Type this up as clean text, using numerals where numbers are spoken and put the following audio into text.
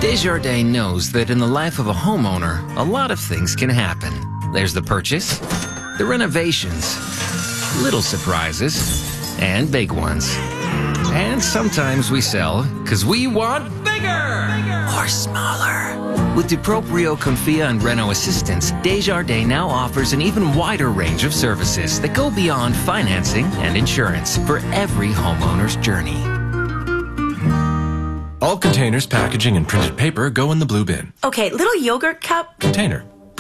Desjardins knows that in the life of a homeowner, a lot of things can happen. There's the purchase, the renovations, little surprises, and big ones. And sometimes we sell because we want bigger or smaller. With DuProprio, Confia, and Renault Assistance, Desjardins now offers an even wider range of services that go beyond financing and insurance for every homeowner's journey. All containers, packaging, and printed paper go in the blue bin. Okay, little yogurt cup. Container.